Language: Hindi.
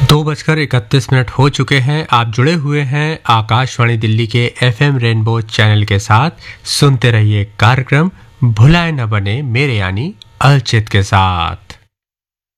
2:31 हो चुके हैं। आप जुड़े हुए हैं आकाशवाणी दिल्ली के FM रेनबो चैनल के साथ। सुनते रहिए कार्यक्रम भुलाए न बने मेरे यानी अलचित के साथ।